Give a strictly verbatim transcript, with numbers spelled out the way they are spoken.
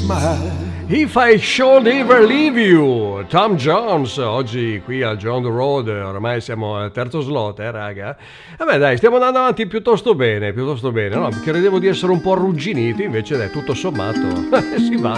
smile. If I Should Ever Leave You, Tom Jones, oggi qui al John the Road, ormai siamo al terzo slot, eh raga? Vabbè dai, stiamo andando avanti piuttosto bene, piuttosto bene, no? Credevo di essere un po' arrugginiti, invece dai, tutto sommato si va.